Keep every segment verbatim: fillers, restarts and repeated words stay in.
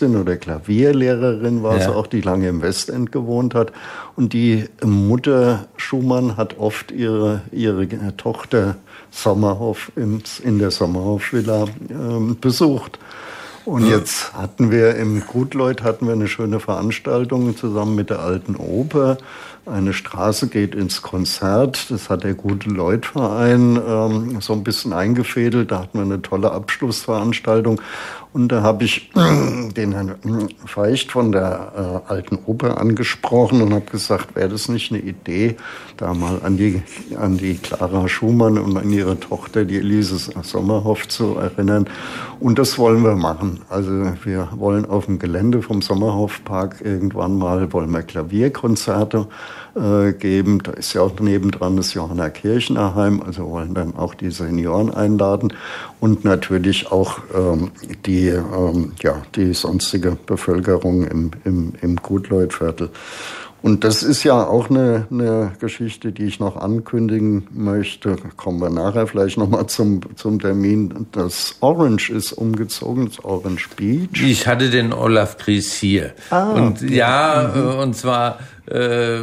Pianistin oder Klavierlehrerin war ja. sie auch, die lange im Westend gewohnt hat. Und die Mutter Schumann hat oft ihre, ihre Tochter Sommerhoff in, in der Sommerhoff-Villa äh, besucht. Und jetzt hatten wir im Gutleut hatten wir eine schöne Veranstaltung zusammen mit der Alten Oper. Eine Straße geht ins Konzert. Das hat der Gute-Leut-Verein ähm, so ein bisschen eingefädelt. Da hatten wir eine tolle Abschlussveranstaltung. Und da habe ich den Herrn Feicht von der äh, Alten Oper angesprochen und habe gesagt, wäre das nicht eine Idee, da mal an die, an die Clara Schumann und an ihre Tochter, die Elise Sommerhoff, zu erinnern. Und das wollen wir machen. Also wir wollen auf dem Gelände vom Sommerhoff-Park irgendwann mal, wollen wir Klavierkonzerte äh, geben. Da ist ja auch nebendran das Johanna Kirchner Heim, also wollen dann auch die Senioren einladen und natürlich auch ähm, die, ähm, ja, die sonstige Bevölkerung im, im, im Gutleutviertel. Und das ist ja auch eine, eine Geschichte, die ich noch ankündigen möchte. Kommen wir nachher vielleicht nochmal zum, zum Termin. Das Orange ist umgezogen, das Orange Beach. Ich hatte den Olaf Gries hier. Ah, und ja, mhm. und zwar äh,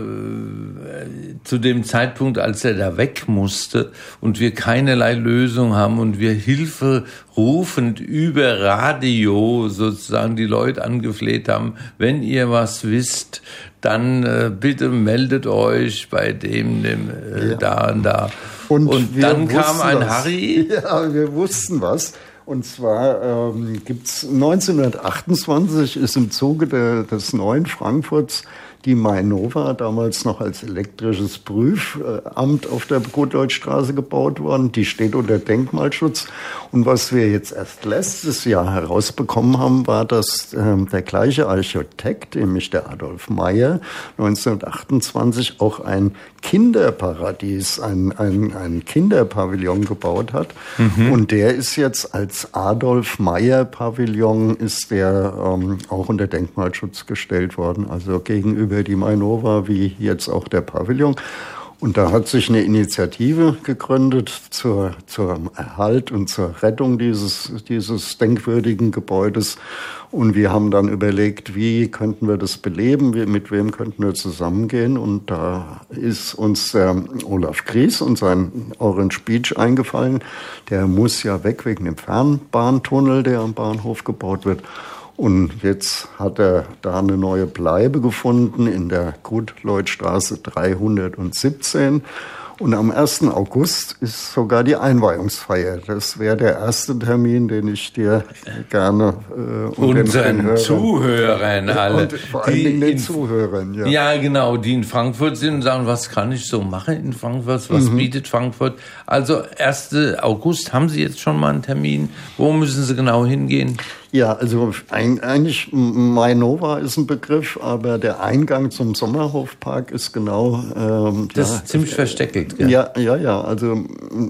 zu dem Zeitpunkt, als er da weg musste und wir keinerlei Lösung haben und wir Hilfe rufend über Radio sozusagen die Leute angefleht haben, wenn ihr was wisst, dann äh, bitte meldet euch bei dem, dem äh, ja. da und da. Und, und dann kam ein was. Harry. Ja, wir wussten was. Und zwar ähm, gibt's neunzehnhundertachtundzwanzig ist im Zuge der, des neuen Frankfurts die Mainova, damals noch als elektrisches Prüfamt auf der Gutleutstraße gebaut worden. Die steht unter Denkmalschutz. Und was wir jetzt erst letztes Jahr herausbekommen haben, war, dass äh, der gleiche Architekt, nämlich der Adolf Meyer, neunzehnhundertachtundzwanzig auch ein Kinderparadies, ein, ein, ein Kinderpavillon gebaut hat. Mhm. Und der ist jetzt als Adolf Meyer Pavillon, ist der ähm, auch unter Denkmalschutz gestellt worden. Also gegenüber die Mainova, wie jetzt auch der Pavillon. Und da hat sich eine Initiative gegründet zur, zum Erhalt und zur Rettung dieses, dieses denkwürdigen Gebäudes. Und wir haben dann überlegt, wie könnten wir das beleben, wie, mit wem könnten wir zusammengehen. Und da ist uns der Olaf Gries und sein Orange Beach eingefallen. Der muss ja weg wegen dem Fernbahntunnel, der am Bahnhof gebaut wird. Und jetzt hat er da eine neue Bleibe gefunden in der Gutleutstraße dreihundertsiebzehn. Und am ersten August ist sogar die Einweihungsfeier. Das wäre der erste Termin, den ich dir gerne äh, unseren den, den Zuhörern alle. Und vor allen Dingen den in, Zuhörern, ja. Ja, genau, die in Frankfurt sind und sagen, was kann ich so machen in Frankfurt? Was mhm. bietet Frankfurt? Also ersten August, haben Sie jetzt schon mal einen Termin? Wo müssen Sie genau hingehen? Ja, also eigentlich Mainova ist ein Begriff, aber der Eingang zum Sommerhofpark ist genau... Ähm, das ja, ist ziemlich versteckelt, gell? Ja, ja, ja. Also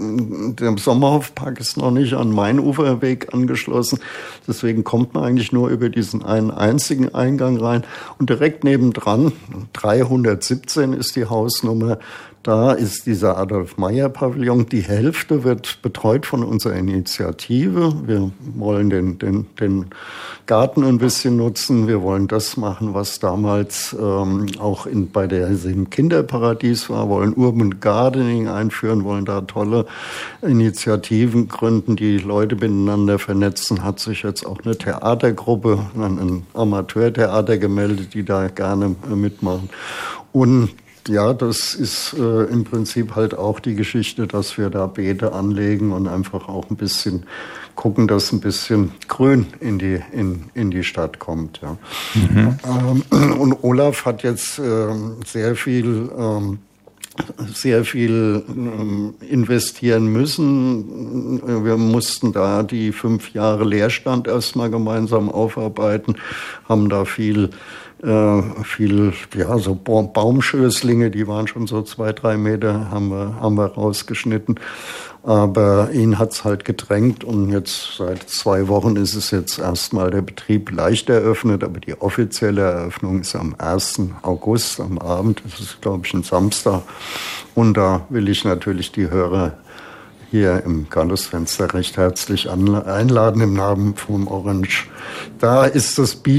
der Sommerhofpark ist noch nicht an Mainuferweg angeschlossen. Deswegen kommt man eigentlich nur über diesen einen einzigen Eingang rein. Und direkt nebendran, dreihundertsiebzehn ist die Hausnummer, da ist dieser Adolf Meyer Pavillon. Die Hälfte wird betreut von unserer Initiative. Wir wollen den, den, den Garten ein bisschen nutzen. Wir wollen das machen, was damals ähm, auch in, bei der im Kinderparadies war. Wollen Urban Gardening einführen, wollen da tolle Initiativen gründen, die Leute miteinander vernetzen. Hat sich jetzt auch eine Theatergruppe, ein Amateurtheater gemeldet, die da gerne äh, mitmachen. Und ja, das ist äh, im Prinzip halt auch die Geschichte, dass wir da Beete anlegen und einfach auch ein bisschen gucken, dass ein bisschen Grün in die, in, in die Stadt kommt. Ja. Mhm. Ähm, und Olaf hat jetzt äh, sehr viel... Ähm, sehr viel ähm, investieren müssen. Wir mussten da die fünf Jahre Leerstand erstmal gemeinsam aufarbeiten, haben da viel, äh, viel, ja, so Baumschößlinge, die waren schon so zwei, drei Meter, haben wir, haben wir rausgeschnitten. Aber ihn hat's halt gedrängt und jetzt seit zwei Wochen ist es jetzt erstmal der Betrieb leicht eröffnet, aber die offizielle Eröffnung ist am ersten August am Abend. Das ist, glaube ich, ein Samstag. Und da will ich natürlich die Hörer hier im Gallusfenster recht herzlich einladen im Namen vom Orange. Da ist das